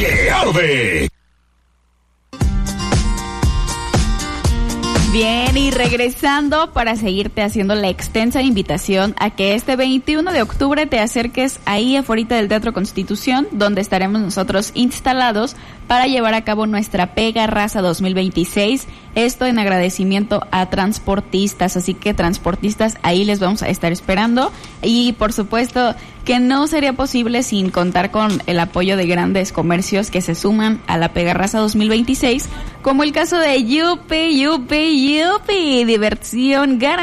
que arde. Bien, y regresando para seguirte haciendo la extensa invitación a que este 21 de octubre te acerques ahí afuera del Teatro Constitución, donde estaremos nosotros instalados para llevar a cabo nuestra Pega Raza 2026, esto en agradecimiento a transportistas, así que transportistas, ahí les vamos a estar esperando, y por supuesto que no sería posible sin contar con el apoyo de grandes comercios que se suman a la Pega Raza 2026, como el caso de Yupi, diversión garantizada.